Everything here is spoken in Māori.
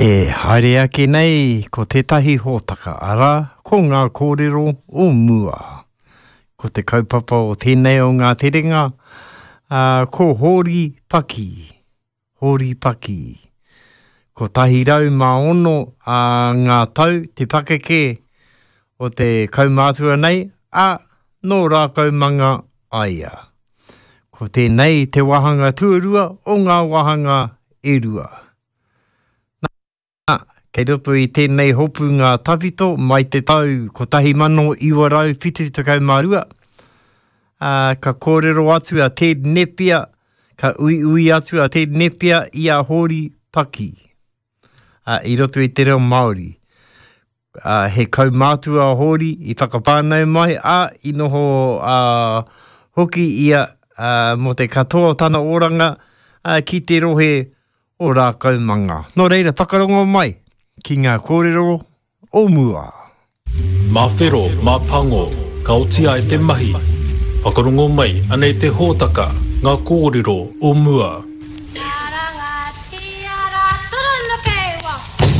haere ake nei, ko tētahi hōtaka ara, ko ngā kōrero o mua. Ko te kaupapa o tēnei o ngā terenga, ko hori paki. Hori paki. Ko tahi rau mā ono ngā tau, te pakeke o te kaumātua nei, nō rākau manga aia. Ko tēnei te wahanga tuarua o ngā wahanga e rua. Kei roto i tēnei hopu ngā tawhito mai te tau ko tahi mano iwa rau whituwhitakau mārua. Ka kōrero atu a te nepia, ka ui atu a te nepia i a hori paki. I roto i te reo Māori. He kaumātua hori i whakapānau mai, i noho hoki ia mo te katoa tana oranga ki te rohe o rākau manga. Nō reira, whakarongo mai ki ngā kōrero o mua. Mā whero, mā pango, ka otia e te mahi. Whakarongo mai, anei te hōtaka, ngā kōrero o mua.